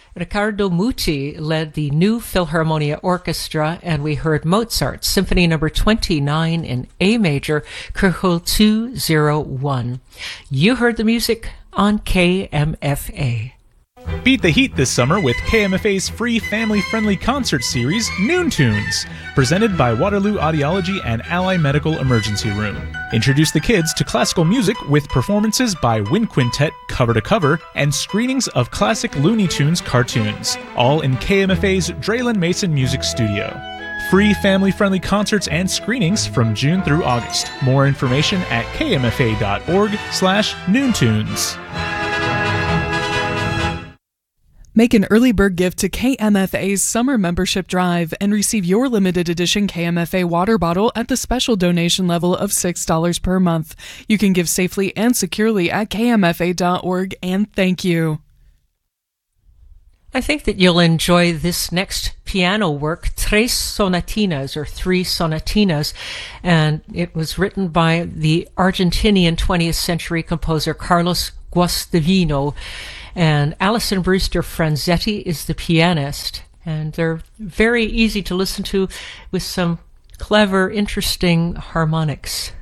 Riccardo Muti led the New Philharmonia Orchestra, and we heard Mozart, Symphony Number 29 in A major, Köchel 201. You heard the music on KMFA. Beat the heat this summer with KMFA's free family-friendly concert series, Noon Tunes, presented by Waterloo Audiology and Ally Medical Emergency Room. Introduce the kids to classical music with performances by Wind Quintet cover to cover and screenings of classic Looney Tunes cartoons, all in KMFA's Draylen Mason Music Studio. Free family-friendly concerts and screenings from June through August. More information at kmfa.org/noontunes. Make an early bird gift to KMFA's summer membership drive and receive your limited edition KMFA water bottle at the special donation level of $6 per month. You can give safely and securely at kmfa.org, and thank you. I think that you'll enjoy this next piano work, Tres Sonatinas, or Three Sonatinas, and it was written by the Argentinian 20th century composer Carlos Guastavino, and Alison Brewster Franzetti is the pianist, and they're very easy to listen to with some clever, interesting harmonics.